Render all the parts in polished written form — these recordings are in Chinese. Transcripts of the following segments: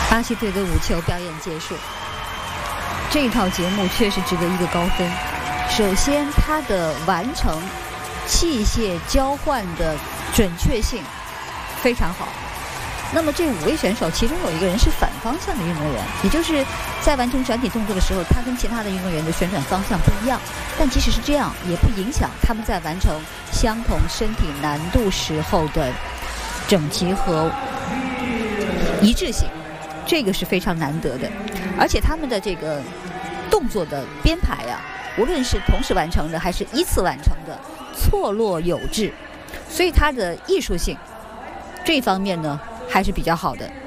巴西队的舞球表演结束，这一套节目确实值得一个高分。首先，它的完成器械交换的准确性非常好。那么这5位选手，其中有一个人是反方向的运动员，也就是在完成转体动作的时候，他跟其他的运动员的旋转方向不一样。但即使是这样，也不影响他们在完成相同身体难度时候的整齐和一致性，这个是非常难得的。而且他们的这个动作的编排啊，无论是同时完成的还是依次完成的，错落有致，所以它的艺术性这方面呢还是比较好的。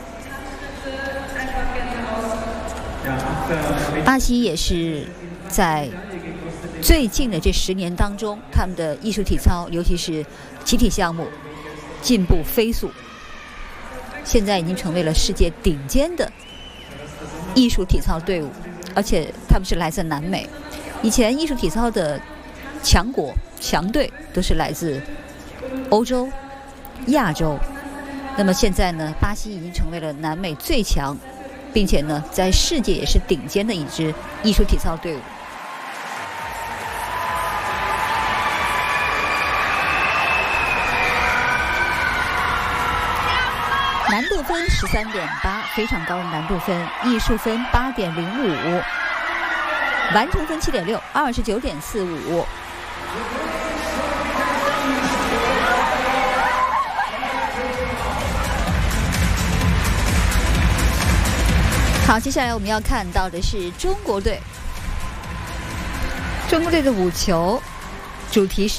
巴西也是在最近的这10年当中，他们的艺术体操，尤其是集体项目进步飞速，现在已经成为了世界顶尖的艺术体操队伍，而且他们是来自南美。以前艺术体操的强国强队都是来自欧洲、亚洲，那么现在呢，巴西已经成为了南美最强，并且呢，在世界也是顶尖的一支艺术体操队伍。难度分13.8，非常高的难度分，艺术分8.05，完成分7.6， 29.45。好，接下来我们要看到的是中国队。中国队的舞球主题是